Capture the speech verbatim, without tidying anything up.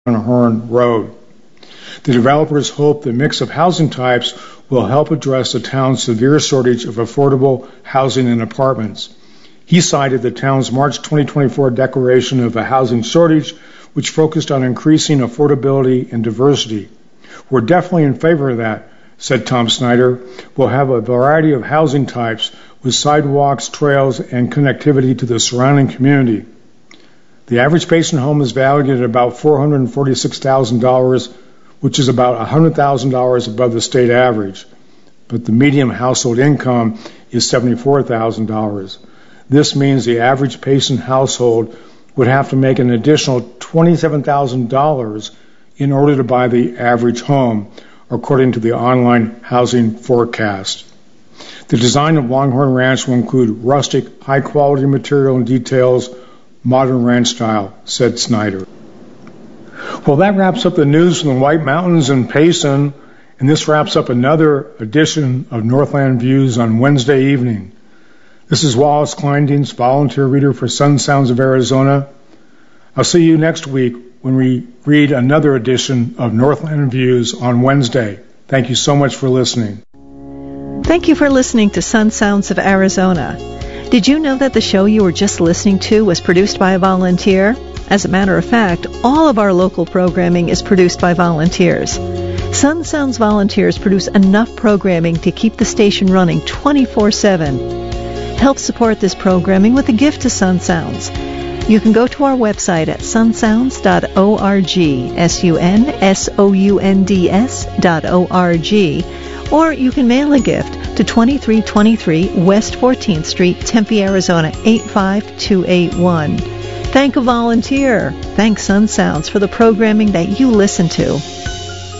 Horn Road. The developers hope the mix of housing types will help address the town's severe shortage of affordable housing and apartments. He cited the town's March twenty twenty-four declaration of a housing shortage, which focused on increasing affordability and diversity. We're definitely in favor of that, said Tom Snyder. We'll have a variety of housing types with sidewalks, trails, and connectivity to the surrounding community. The average patient home is valued at about four hundred forty-six thousand dollars, which is about one hundred thousand dollars above the state average. But the median household income is seventy-four thousand dollars. This means the average patient household would have to make an additional twenty-seven thousand dollars in order to buy the average home, according to the online housing forecast. The design of Longhorn Ranch will include rustic, high-quality material and details, modern ranch style, said Snyder. Well, that wraps up the news from the White Mountains and Payson, and this wraps up another edition of Northland Views on Wednesday evening. This is Wallace Kleindienst, volunteer reader for Sun Sounds of Arizona. I'll see you next week when we read another edition of Northland Views on Wednesday. Thank you so much for listening. Thank you for listening to Sun Sounds of Arizona. Did you know that the show you were just listening to was produced by a volunteer? As a matter of fact, all of our local programming is produced by volunteers. Sun Sounds volunteers produce enough programming to keep the station running twenty-four seven. Help support this programming with a gift to Sun Sounds. You can go to our website at sun sounds dot org, S U N S O U N D S dot O R G, or you can mail a gift to twenty-three twenty-three West fourteenth Street, Tempe, Arizona, eight five two eight one. Thank a volunteer. Thank Sun Sounds for the programming that you listen to.